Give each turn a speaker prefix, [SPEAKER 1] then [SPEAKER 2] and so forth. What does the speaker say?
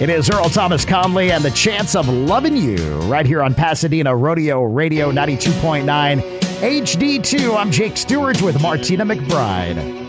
[SPEAKER 1] It is Earl Thomas Conley and the Chance of Loving You right here on Pasadena Rodeo Radio 92.9 HD2. I'm Jake Stewart with Martina McBride.